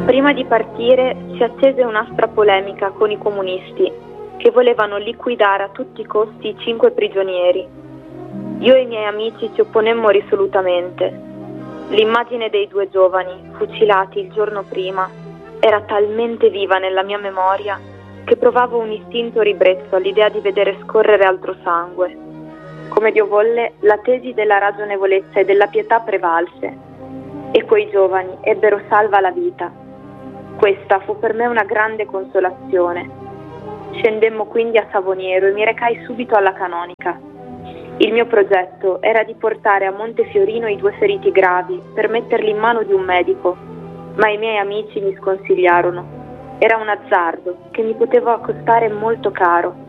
Prima di partire si accese un'aspra polemica con i comunisti che volevano liquidare a tutti i costi i 5 prigionieri. Io e i miei amici ci opponemmo risolutamente. L'immagine dei 2 giovani, fucilati il giorno prima, era talmente viva nella mia memoria che provavo un istinto ribrezzo all'idea di vedere scorrere altro sangue. Come Dio volle, la tesi della ragionevolezza e della pietà prevalse e quei giovani ebbero salva la vita. Questa fu per me una grande consolazione. Scendemmo quindi a Savoniero e mi recai subito alla canonica. Il mio progetto era di portare a Montefiorino i 2 feriti gravi per metterli in mano di un medico, ma i miei amici mi sconsigliarono. Era un azzardo che mi poteva costare molto caro.